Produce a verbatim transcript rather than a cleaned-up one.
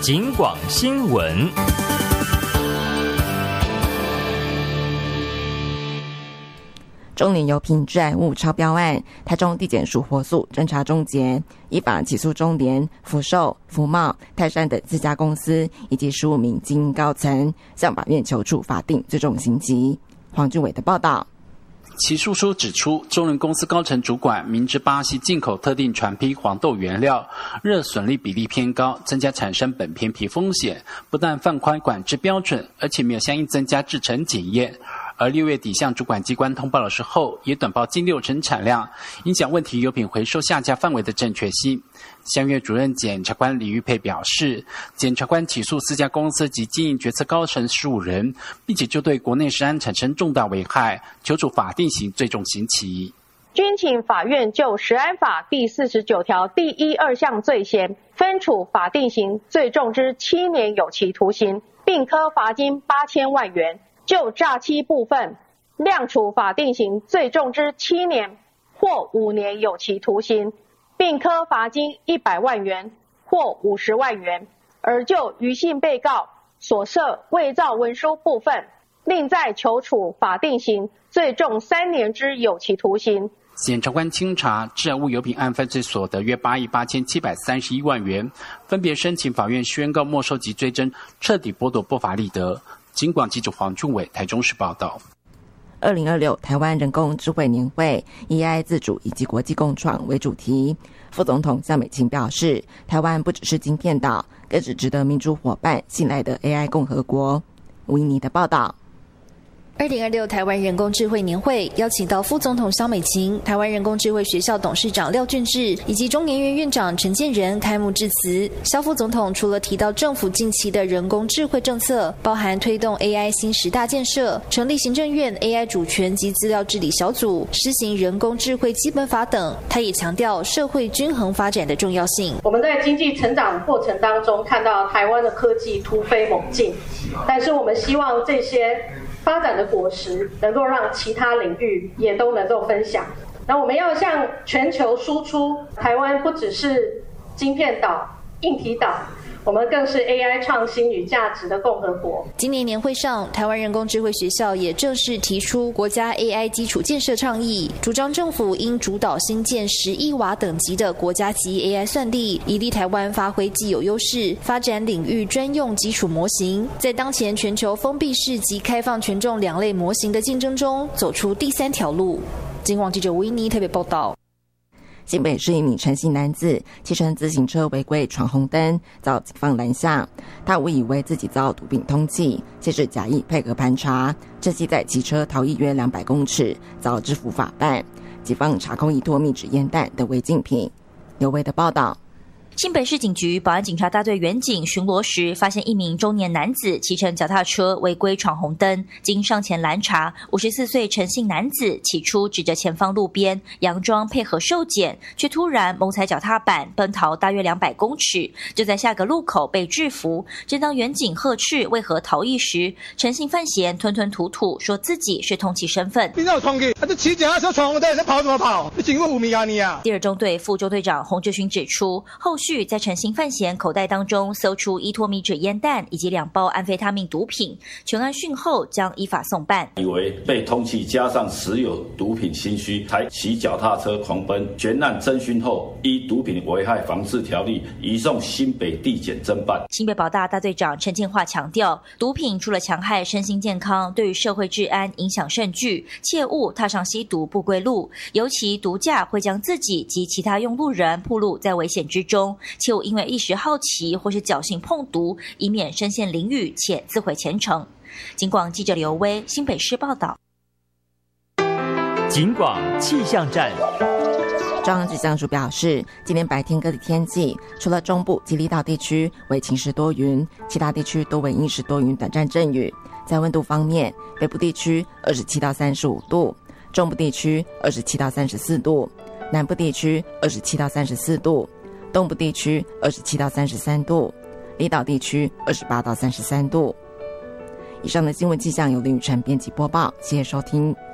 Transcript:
警广新闻。 中年油品致癌物超标案，台中地检署火速侦查终结，依法起诉中联、福寿、福茂、泰山等四家公司以及十五名精英高层，向法院求处法定最重刑期。黄俊伟的报道。 起诉书指出，中联公司高层主管明知巴西进口特定船坯黄豆原料热损率比例偏高，增加产生苯偏皮风险，不但放宽管制标准，而且没有相应增加制程检验。而六月底向主管机关通报的时候，也短报近六成产量，影响问题油品回收下架范围的正确性。相约主任检察官李玉佩表示，检察官起诉四家公司及经营决策高层十五人，并且就对国内食安产生重大危害，求处法定刑最重刑期。 均请法院就食安法第四十九条第一二项罪嫌，分处法定刑最重之七年有期徒刑，并科罚金八千万元。就诈欺部分，量处法定刑最重之七年或五年有期徒刑，并科罚金一百万元或五十万元。而就余姓被告所涉伪造文书部分，另再求处法定刑最重三年之有期徒刑。 检察官清查致癌物油品案犯罪所得约八亿八千七百三十一万元，分别申请法院宣告没收及追征，彻底剥夺不法利得。警广记者黄俊伟台中市报道。 二零二六台湾人工智慧年会以 A I 自主以及国际共创为主题。副总统夏美琴表示，台湾不只是晶片岛，更是值得民主伙伴信赖的 A I 共和国。吴怡妮的报道。 二零二六台湾人工智慧年会邀请到副总统萧美琴、台湾人工智慧学校董事长廖俊智以及中研院院长陈建仁开幕致辞。萧副总统除了提到政府近期的人工智慧政策，包含推动 A I 新十大建设、成立行政院 A I 主权及资料治理小组、施行人工智慧基本法等，他也强调社会均衡发展的重要性。 我们在经济成长过程当中看到台湾的科技突飞猛进，但是我们希望这些发展的果实能够让其他领域也都能够分享。那我们要向全球输出，台湾不只是晶片岛、硬体岛，我们更是 A I 创新与价值的共和国。 今年年会上，台湾人工智慧学校也正式提出国家 A I 基础建设倡议，主张政府应主导新建十亿瓦等级的国家级 A I 算力，以利台湾发挥既有优势，发展领域专用基础模型，在当前全球封闭式及开放权重两类模型的竞争中，走出第三条路。警广记者吴怡妮特别报道。 新北市一名陈姓男子骑乘自行车违规闯红灯，遭警方拦下。他误以为自己遭毒品通缉，先是假意配合盘查，趁机在骑车逃逸约两百公尺，遭制服法办。警方查扣一坨密纸烟弹等违禁品。刘维的报道。 新北市警局保安警察大队员警巡逻时，发现一名中年男子骑乘脚踏车违规闯红灯，经上前拦查，五十四岁陈姓男子起初指着前方路边，佯装配合受检，却突然猛踩脚踏板奔逃大约两百公尺，就在下个路口被制服。正当员警呵斥为何逃逸时，陈姓犯嫌吞吞吐吐，说自己是通缉身份。 你哪有通缉？他就骑脚踏车闯红灯，你跑怎么跑？你警卫无名啊你啊！ 第二中队副中队长洪志勋指出，后续在陈姓犯嫌口袋当中搜出一托米纸烟弹以及两包安非他命毒品，全案讯后将依法送办。 以为被通缉加上持有毒品心虚，才骑脚踏车狂奔。全案侦讯后，依毒品危害防治条例移送新北地检侦办。 新北保大大队长陈建化强调，毒品除了强害身心健康，对于社会治安影响甚巨，切勿踏上吸毒不归路，尤其毒驾会将自己及其他用路人暴露在危险之中，切勿因为一时好奇或是侥幸碰毒，以免身陷囹圄且自毁前程。警广记者刘威新北市报道。 警广气象站。 中央气象署表示，今天白天各地天气，除了中部及离岛地区为晴时多云，其他地区多为阴时多云短暂阵雨。在温度方面，北部地区二十七到三十五度，中部地区二十七到三十四度，南部地区二十七到三十四度，东部地区二十七到三十三度，离岛地区二十八到三十三度。以上的新闻气象由林宇辰编辑播报，谢谢收听。